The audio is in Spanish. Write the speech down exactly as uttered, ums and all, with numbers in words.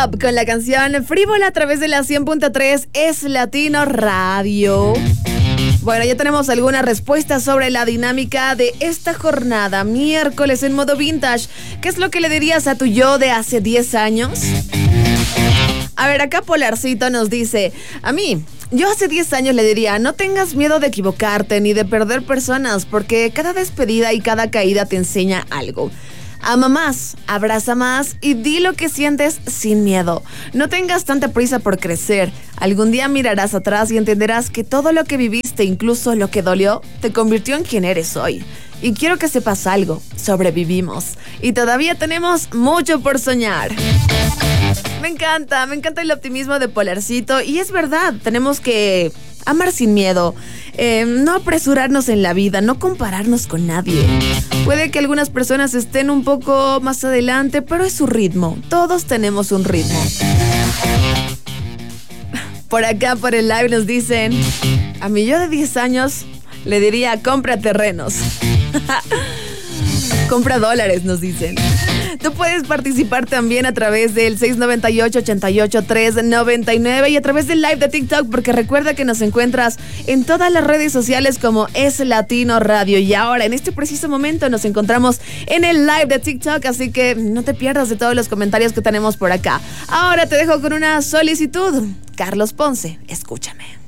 Up con la canción Frívola a través de la cien punto tres Es Latino Radio. Bueno, ya tenemos algunas respuestas sobre la dinámica de esta jornada, miércoles en modo vintage. ¿Qué es lo que le dirías a tu yo de hace diez años? A ver, acá Polarcito nos dice, a mí, yo hace diez años le diría, no tengas miedo de equivocarte ni de perder personas, porque cada despedida y cada caída te enseña algo. Ama más, abraza más y di lo que sientes sin miedo. No tengas tanta prisa por crecer. Algún día mirarás atrás y entenderás que todo lo que viviste, incluso lo que dolió, te convirtió en quien eres hoy. Y quiero que sepas algo, sobrevivimos y todavía tenemos mucho por soñar. Me encanta, me encanta el optimismo de Polarcito y es verdad, tenemos que amar sin miedo, eh, no apresurarnos en la vida, no compararnos con nadie. Puede que algunas personas estén un poco más adelante, pero es su ritmo, todos tenemos un ritmo. Por acá, por el live nos dicen, a mi yo de diez años le diría, compra terrenos. Compra dólares, nos dicen. Tú puedes participar también a través del seis nueve ocho, ocho ocho, tres nueve nueve y a través del live de TikTok, porque recuerda que nos encuentras en todas las redes sociales como Es Latino Radio. Y ahora, en este preciso momento, nos encontramos en el live de TikTok, así que no te pierdas de todos los comentarios que tenemos por acá. Ahora te dejo con una solicitud. Carlos Ponce, escúchame.